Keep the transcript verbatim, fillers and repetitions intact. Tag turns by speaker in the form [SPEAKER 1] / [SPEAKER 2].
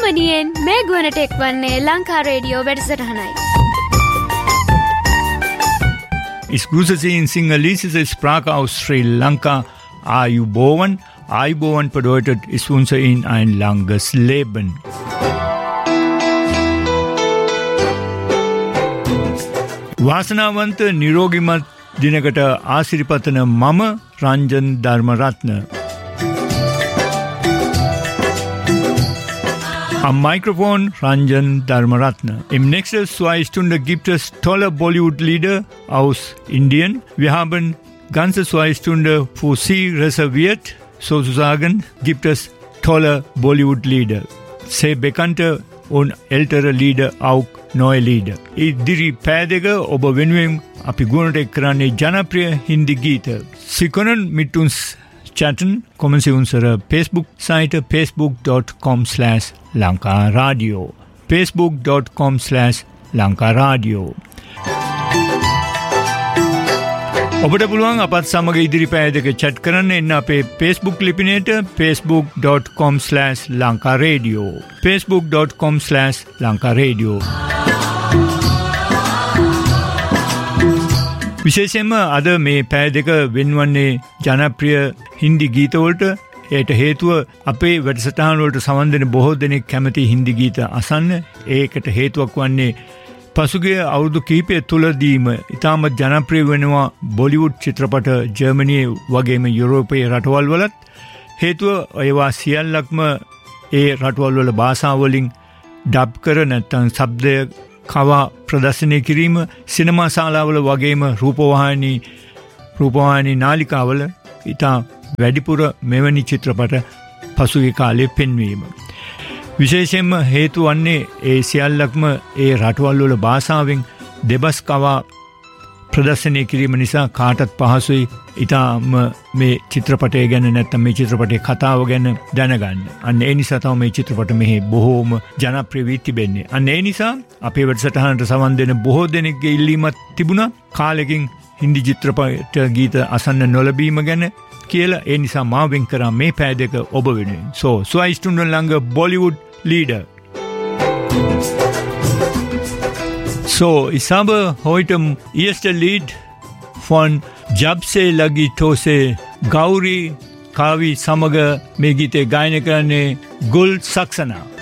[SPEAKER 1] සුමනියෙන් මේ ගුවනට එක්වන්නේ Lanka radio වැඩසටහනයි.
[SPEAKER 2] Ich grüße Sie in singalesischer Sprache aus Sri Lanka. Ayubowan. Ayubowan bedeutet, ich wünsche Ihnen ein langes Leben. වාසනාවන්ත නිරෝගිමත් දිනකට ආශිර්වාදන මම Ranjan Dharmaratne. Am Mikrofon Ranjan Dharmaratna. Im nächsten zwei Stunden gibt es tolle Bollywood-Lieder aus Indien. Wir haben ganze zwei Stunden für Sie reserviert. Sozusagen gibt es tolle Bollywood-Lieder. Sehr bekannte und ältere Lieder, auch neue Lieder. Idiri Pädega oba venuwen api gunata ekkarane janapriya Hindi Geeta. Sie können mit uns chatten. Kommen Sie unsere Facebook-Seite facebook dot com slash lanka radio. facebook dot com slash lanka radio. ඔබට පුළුවන් අපත් සමග ඉදිරි පැය දෙක chat කරන්න එන්න අපේ Facebook ලිපිනයට facebook dot com slash lanka radio. facebook dot com slash lanka radio. විශේෂයෙන්ම අද මේ පැය දෙක වෙන්වන්නේ ජනප්‍රිය හින්දි ගීතවලට. ඒට හේතුව අපේ වැඩසටහන වලට සමන් දෙන බොහෝ දෙනෙක් කැමති හින්දි ගීත අසන්න. ඒකට හේතුවක් වන්නේ පසුගිය අවුරුදු කිහිපය තුලදීම ඉතාමත් ජනප්‍රිය වෙනවා බොලිවුඩ් චිත්‍රපට ජර්මනියේ වගේම යුරෝපයේ රටවල් වලත්. හේතුව ඒවා සියල්ලක්ම ඒ රටවල් වල භාෂාවලින් ඩබ් කර නැත්නම් ශබ්දය කවා ප්‍රදර්ශනය කිරීම සිනමා ශාලාවල වගේම රූපවාහිනී රූපවාහිනී නාලිකාවල ඉතා වැඩිපුර මෙවැනි චිත්‍රපට පසුගිය කාලේ පෙන්වීම. විශේෂයෙන්ම හේතු වන්නේ ඒ සියල්ලක්ම ඒ රටවල් වල භාෂාවෙන් දෙබස් කවා ප්‍රදර්ශනය කිරීම නිසා කාටත් පහසුයි ඉතාම මේ චිත්‍රපටය ගැන නැත්නම් මේ චිත්‍රපටයේ කතාව ගැන දැනගන්න. අන්න ඒ නිසා තමයි මේ චිත්‍රපට මෙහි බොහෝම ජනප්‍රිය වී තිබෙන්නේ. අන්න ඒ නිසා අපේ වැඩසටහනට සමන් දෙන බොහෝ දෙනෙක්ගේ ඉල්ලීමක් තිබුණා කාලෙකින් හින්දි චිත්‍රපට ගීත අසන්න නොලැබීම ගැන කියලා. ඒ නිසා මා වෙන් කරා මේ පැය දෙක ඔබ වෙනුවෙන්. So, zwei Stunden lange Bollywood-Lieder. So, ich habe heute erste Lied von Jab se lagi to se Gauri Kavi Samaga me Geete गायन करने गुल सक्सेना.